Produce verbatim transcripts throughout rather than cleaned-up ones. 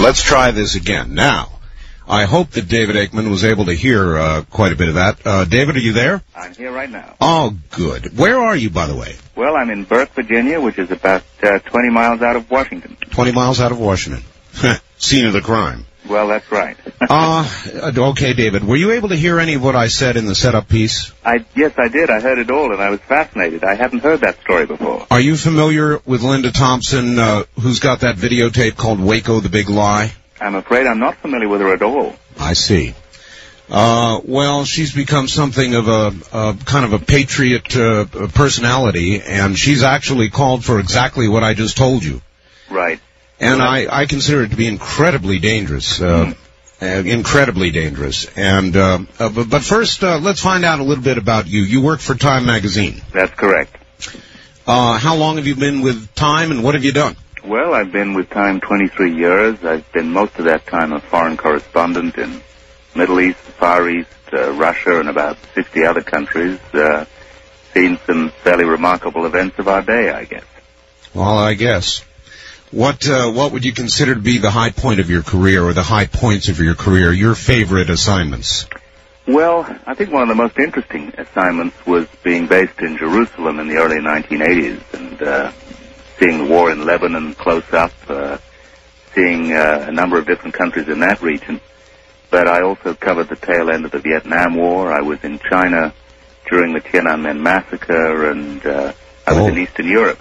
let's try this again. Now, I hope that David Aikman was able to hear uh, quite a bit of that. Uh, David, are you there? I'm here right now. Oh, good. Where are you, by the way? Well, I'm in Burke, Virginia, which is about uh, twenty miles out of Washington. twenty miles out of Washington. Scene of the crime. Well, that's right. uh, okay, David, were you able to hear any of what I said in the setup piece? I Yes, I did. I heard it all, and I was fascinated. I hadn't heard that story before. Are you familiar with Linda Thompson, uh, who's got that videotape called Waco, the Big Lie? I'm afraid I'm not familiar with her at all. I see. Uh, well, she's become something of a, a kind of a patriot uh, personality, and she's actually called for exactly what I just told you. Right. And I, I consider it to be incredibly dangerous, uh, mm. uh, incredibly dangerous. And uh, uh, but, but first, uh, let's find out a little bit about you. You work for Time Magazine. That's correct. Uh, how long have you been with Time, and what have you done? Well, I've been with Time twenty-three years. I've been most of that time a foreign correspondent in Middle East, Far East, uh, Russia, and about sixty other countries. Uh, seen some fairly remarkable events of our day, I guess. Well, I guess. What uh, what would you consider to be the high point of your career, or the high points of your career, your favorite assignments? Well, I think one of the most interesting assignments was being based in Jerusalem in the early nineteen eighties and uh, seeing the war in Lebanon close up, uh, seeing uh, a number of different countries in that region. But I also covered the tail end of the Vietnam War. I was in China during the Tiananmen massacre, and uh, I was oh. in Eastern Europe.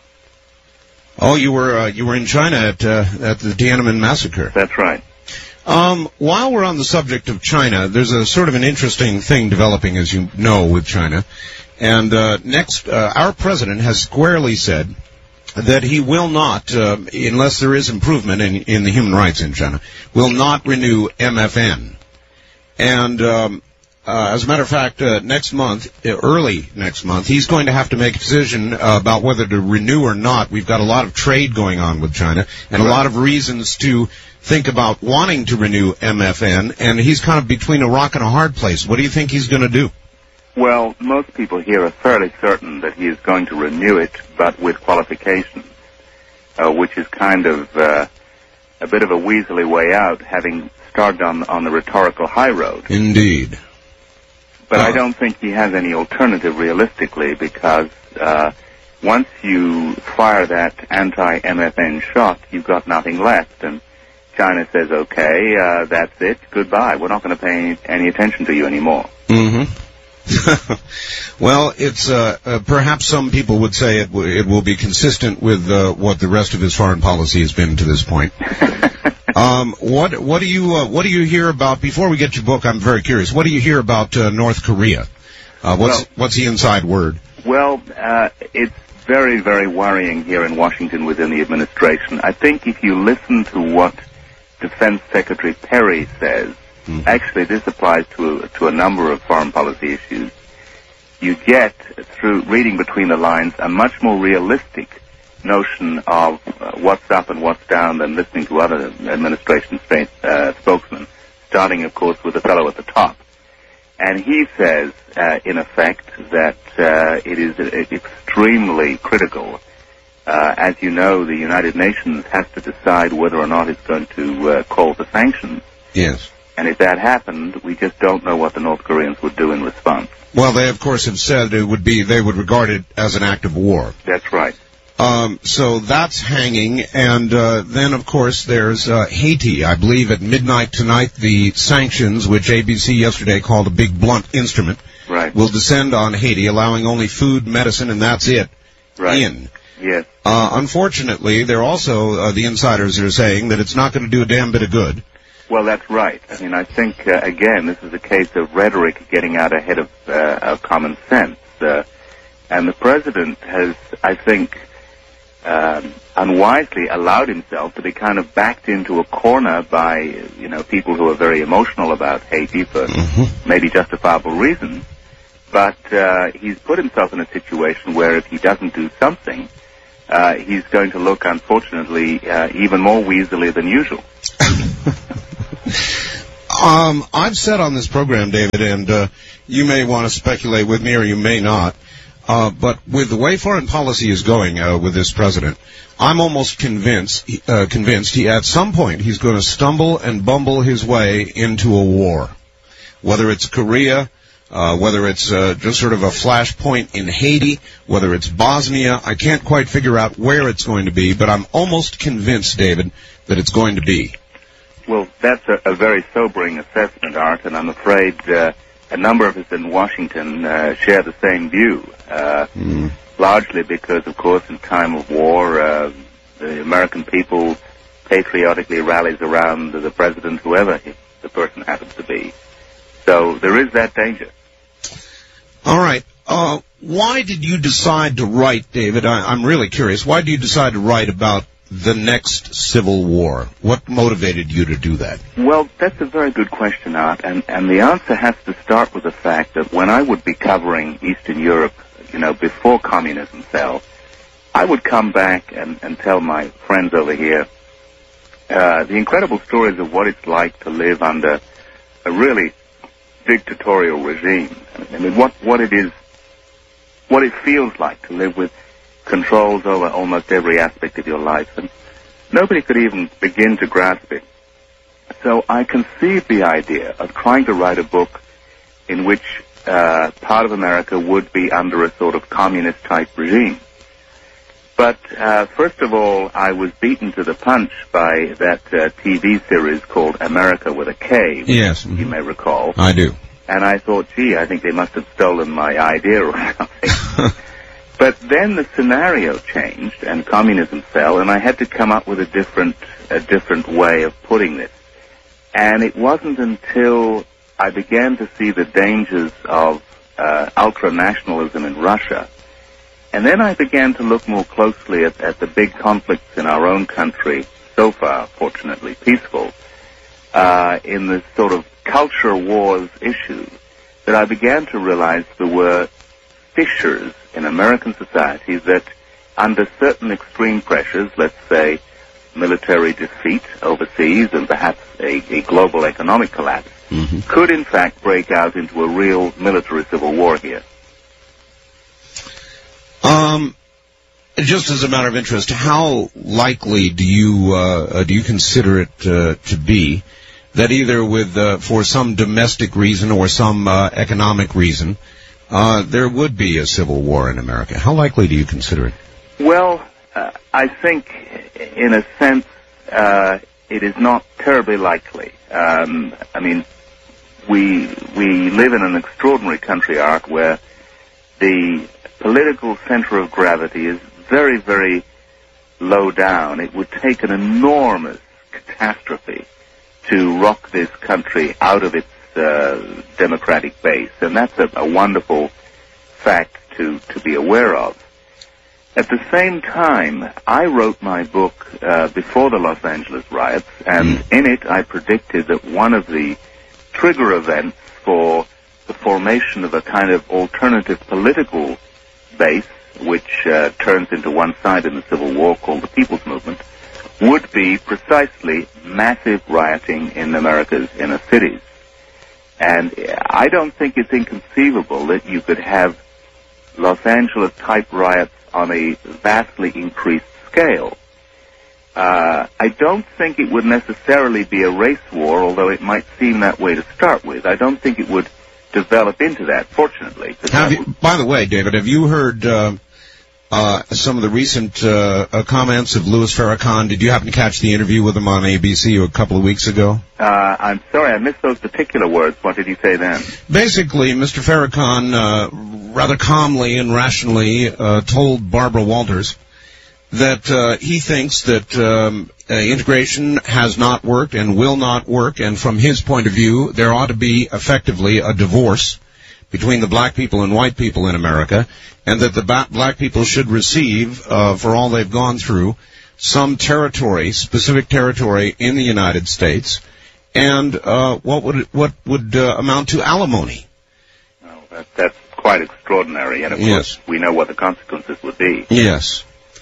Oh, you were uh, you were in China at uh, at the Tiananmen massacre. That's right. Um, while we're on the subject of China, there's a sort of an interesting thing developing, as you know, with China. And uh, next, uh, our president has squarely said that he will not, uh, unless there is improvement in, in the human rights in China, will not renew M F N. And um, uh, as a matter of fact, uh, next month, uh, early next month, he's going to have to make a decision uh, about whether to renew or not. We've got a lot of trade going on with China and a lot of reasons to think about wanting to renew M F N, and he's kind of between a rock and a hard place. What do you think he's going to do? Well, most people here are fairly certain that he is going to renew it, but with qualifications, uh, which is kind of uh, a bit of a weaselly way out, having started on, on the rhetorical high road. Indeed. But uh, I don't think he has any alternative realistically, because uh, once you fire that anti-M F N shot, you've got nothing left. And China says, okay, uh, that's it, goodbye. We're not going to pay any, any attention to you anymore. Mm-hmm. Well, it's uh, uh, perhaps some people would say it, w- it will be consistent with uh, what the rest of his foreign policy has been to this point. um, what what do you uh, what do you hear about? Before we get your book, I'm very curious. What do you hear about uh, North Korea? Uh, what's well, what's the inside word? Well, uh, it's very very worrying here in Washington within the administration. I think if you listen to what Defense Secretary Perry says. Mm-hmm. Actually, this applies to a, to a number of foreign policy issues. You get, through reading between the lines, a much more realistic notion of uh, what's up and what's down than listening to other administration sp- uh, spokesmen, starting, of course, with the fellow at the top. And he says, uh, in effect, that uh, it is extremely critical. Uh, as you know, the United Nations has to decide whether or not it's going to uh, call for sanctions. Yes. And if that happened, we just don't know what the North Koreans would do in response. Well, they, of course, have said it would be, they would regard it as an act of war. That's right. Um, so that's hanging. And uh, then, of course, there's uh, Haiti. I believe at midnight tonight, the sanctions, which A B C yesterday called a big blunt instrument, right, will descend on Haiti, allowing only food, medicine, and that's it, right, in. Yes. Uh, unfortunately, they're also, uh, the insiders are saying that it's not going to do a damn bit of good. Well, that's right. I mean, I think, uh, again, this is a case of rhetoric getting out ahead of, uh, of common sense. Uh, and the president has, I think, um, unwisely allowed himself to be kind of backed into a corner by, you know, people who are very emotional about Haiti for mm-hmm. maybe justifiable reasons. But uh, he's put himself in a situation where if he doesn't do something, uh, he's going to look, unfortunately, uh, even more weaselly than usual. um, I've said on this program, David, and uh, you may want to speculate with me or you may not, Uh, but with the way foreign policy is going uh, with this president, I'm almost convinced, uh, convinced he at some point he's going to stumble and bumble his way into a war. Whether it's Korea, uh, whether it's uh, just sort of a flashpoint in Haiti, whether it's Bosnia, I can't quite figure out where it's going to be, but I'm almost convinced, David, that it's going to be. Well, that's a, a very sobering assessment, Art, and I'm afraid uh, a number of us in Washington uh, share the same view, uh, mm. largely because, of course, in time of war, uh, the American people patriotically rallies around the president, whoever the person happens to be. So there is that danger. All right. Uh, why did you decide to write, David? I, I'm really curious. Why did you decide to write about the next civil war? What motivated you to do that? Well, that's a very good question, Art, and, and the answer has to start with the fact that when I would be covering Eastern Europe, you know, before communism fell, I would come back and, and tell my friends over here uh, the incredible stories of what it's like to live under a really dictatorial regime. I mean, what, what it is, what it feels like to live with controls over almost every aspect of your life, and nobody could even begin to grasp it. So I conceived the idea of trying to write a book in which uh, part of America would be under a sort of communist-type regime. But uh, first of all, I was beaten to the punch by that uh, T V series called America with a K, which yes, mm-hmm. you may recall. I do. And I thought, gee, I think they must have stolen my idea or something. But then the scenario changed and communism fell, and I had to come up with a different, a different way of putting this. And it wasn't until I began to see the dangers of uh, ultra-nationalism in Russia, and then I began to look more closely at, at the big conflicts in our own country, so far, fortunately, peaceful, uh, in the sort of culture wars issue, that I began to realize there were fissures in American society that, under certain extreme pressures, let's say military defeat overseas and perhaps a, a global economic collapse, mm-hmm. could in fact break out into a real military civil war here. Um, just as a matter of interest, how likely do you uh, do you consider it uh, to be that either with uh, for some domestic reason or some uh, economic reason, Uh, there would be a civil war in America? How likely do you consider it? Well, uh, I think, in a sense, uh, it is not terribly likely. Um, I mean, we we live in an extraordinary country, Art, where the political center of gravity is very, very low down. It would take an enormous catastrophe to rock this country out of its Uh, democratic base, and that's a, a wonderful fact to, to be aware of. At the same time, I wrote my book uh, before the Los Angeles riots, and mm. in it I predicted that one of the trigger events for the formation of a kind of alternative political base, which uh, turns into one side in the Civil War called the People's Movement, would be precisely massive rioting in America's inner cities. And I don't think it's inconceivable that you could have Los Angeles-type riots on a vastly increased scale. Uh, I don't think it would necessarily be a race war, although it might seem that way to start with. I don't think it would develop into that, fortunately. Have you, by the way, David, have you heard uh, uh, some of the recent uh, uh, comments of Louis Farrakhan? Did you happen to catch the interview with him on A B C a couple of weeks ago? Uh, I'm sorry, I missed those particular words. What did he say then? Basically, Mister Farrakhan uh, rather calmly and rationally uh, told Barbara Walters that uh, he thinks that um, uh, integration has not worked and will not work, and from his point of view, there ought to be effectively a divorce between the black people and white people in America, and that the ba- black people should receive, uh, for all they've gone through, some territory, specific territory in the United States, and uh, what would it, what would uh, amount to alimony. Oh, that, that's quite extraordinary, and of yes. course we know what the consequences would be. Yes.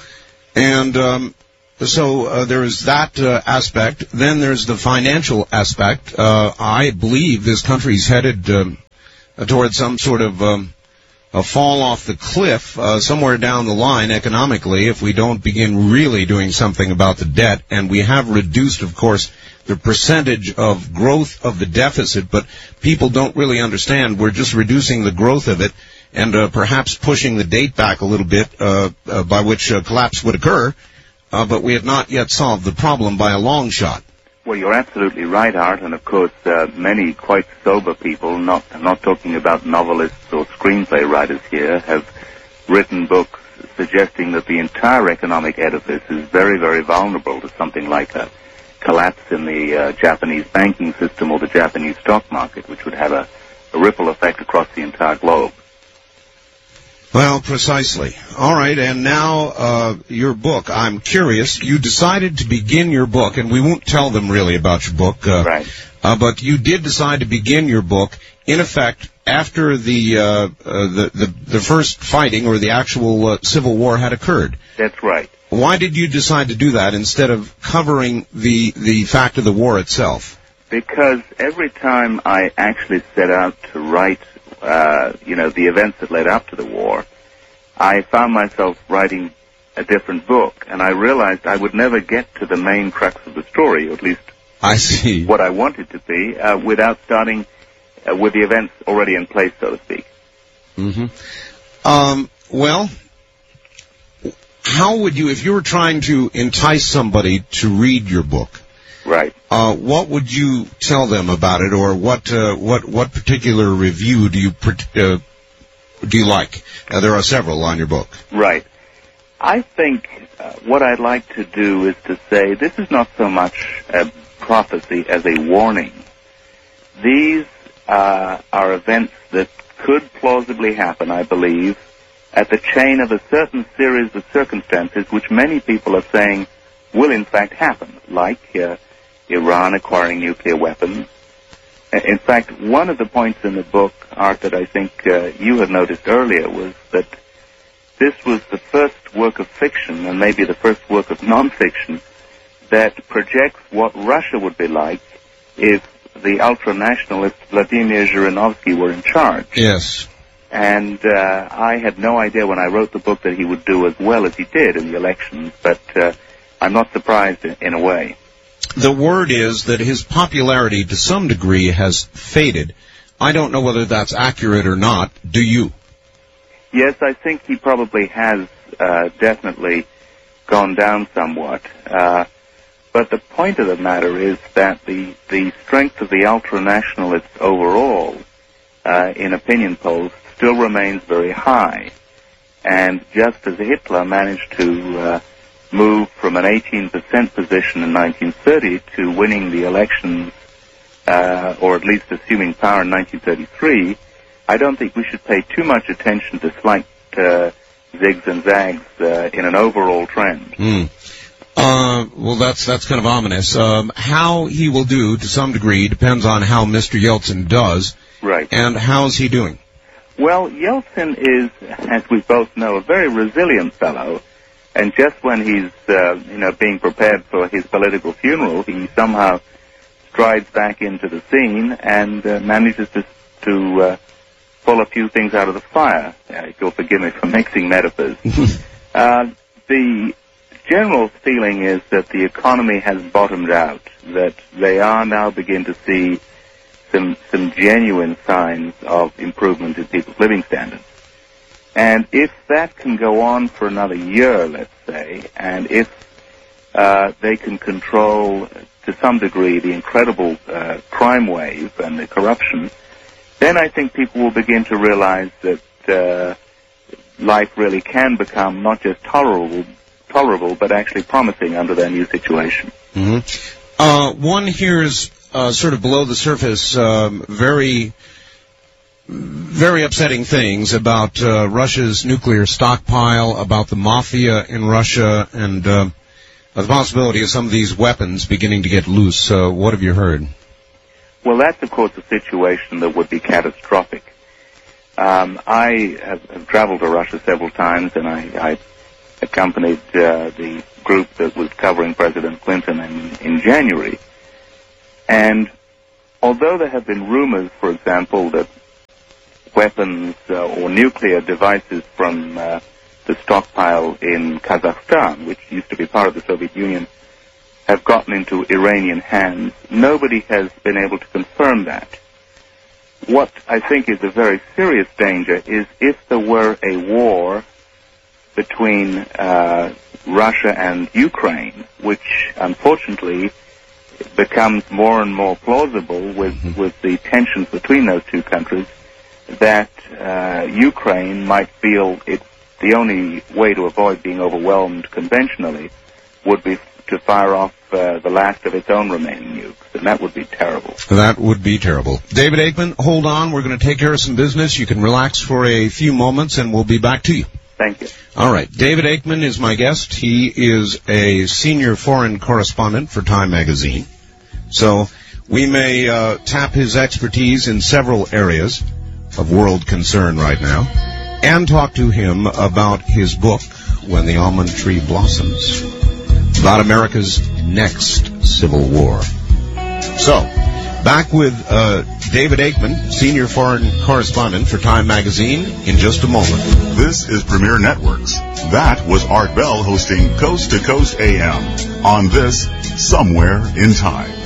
And um, so uh, there is that uh, aspect. Then there's the financial aspect. Uh, I believe this country's headed um, towards some sort of um, uh, fall off the cliff uh, somewhere down the line economically if we don't begin really doing something about the debt. And we have reduced, of course, the percentage of growth of the deficit, but people don't really understand we're just reducing the growth of it and uh, perhaps pushing the date back a little bit uh, uh, by which uh, collapse would occur, uh, but we have not yet solved the problem by a long shot. Well, you're absolutely right, Art, and of course uh, many quite sober people, not, I'm not talking about novelists or screenplay writers here, have written books suggesting that the entire economic edifice is very, very vulnerable to something like a collapse in the uh, Japanese banking system or the Japanese stock market, which would have a, a ripple effect across the entire globe. Well, precisely. All right, and now uh, your book. I'm curious. You decided to begin your book, and we won't tell them really about your book. Uh, right. Uh, but you did decide to begin your book, in effect, after the uh, uh, the, the the first fighting or the actual uh, Civil War had occurred. That's right. Why did you decide to do that instead of covering the the fact of the war itself? Because every time I actually set out to write, uh, you know, the events that led up to the war, I found myself writing a different book, and I realized I would never get to the main crux of the story, or at least I see what I wanted to be, uh, without starting uh, with the events already in place, so to speak. Mm-hmm. Um, well, how would you, if you were trying to entice somebody to read your book, right? Uh, what would you tell them about it, or what uh, what what particular review do you uh, do you like? Uh, there are several on your book. Right. I think uh, what I'd like to do is to say this is not so much a prophecy as a warning. These uh, are events that could plausibly happen, I believe, at the chain of a certain series of circumstances which many people are saying will in fact happen, like uh, Iran acquiring nuclear weapons. In fact, one of the points in the book, Art, that I think uh, you had noticed earlier was that this was the first work of fiction, and maybe the first work of nonfiction, that projects what Russia would be like if the ultra-nationalist Vladimir Zhirinovsky were in charge. Yes. And uh, I had no idea when I wrote the book that he would do as well as he did in the elections, but uh, I'm not surprised in, in a way. The word is that his popularity to some degree has faded. I don't know whether that's accurate or not. Do you? Yes, I think he probably has uh, definitely gone down somewhat. Uh, but the point of the matter is that the, the strength of the ultra-nationalists overall uh, in opinion polls still remains very high. And just as Hitler managed to uh, move from an eighteen percent position in nineteen thirty to winning the elections, uh, or at least assuming power in nineteen thirty-three, I don't think we should pay too much attention to slight uh, zigs and zags uh, in an overall trend. Mm. Uh, well, that's that's kind of ominous. Um, how he will do, to some degree, depends on how Mister Yeltsin does. Right. And how's he doing? Well, Yeltsin is, as we both know, a very resilient fellow. And just when he's, uh, you know, being prepared for his political funeral, he somehow strides back into the scene and uh, manages to, to uh, pull a few things out of the fire. Uh, if you'll forgive me for mixing metaphors. uh, the general feeling is that the economy has bottomed out, that they are now beginning to see some some genuine signs of improvement in people's living standards. And if that can go on for another year, let's say, and if uh, they can control to some degree the incredible uh, crime wave and the corruption, then I think people will begin to realize that uh, life really can become not just tolerable, tolerable, but actually promising under their new situation. Mm-hmm. Uh, one hears uh, sort of below the surface um, very... very upsetting things about uh, Russia's nuclear stockpile, about the mafia in Russia, and uh, the possibility of some of these weapons beginning to get loose. Uh, what have you heard? Well, that's, of course, a situation that would be catastrophic. Um, I have, have traveled to Russia several times, and I, I accompanied uh, the group that was covering President Clinton in, in January. And although there have been rumors, for example, that weapons uh, or nuclear devices from uh, the stockpile in Kazakhstan, which used to be part of the Soviet Union, have gotten into Iranian hands. Nobody has been able to confirm that. What I think is a very serious danger is if there were a war between uh, Russia and Ukraine, which unfortunately becomes more and more plausible with, mm-hmm. with the tensions between those two countries, that uh, Ukraine might feel it, the only way to avoid being overwhelmed conventionally would be to fire off uh, the last of its own remaining nukes, and that would be terrible. That would be terrible. David Aikman, hold on. We're going to take care of some business. You can relax for a few moments, and we'll be back to you. Thank you. All right. David Aikman is my guest. He is a senior foreign correspondent for Time Magazine. So we may uh, tap his expertise in several areas of world concern right now and talk to him about his book, When the Almond Tree Blossoms, about America's next Civil War. So, back with uh, David Aikman, senior foreign correspondent for Time Magazine, in just a moment. This is Premier Networks. That was Art Bell hosting Coast to Coast A M on this Somewhere in Time.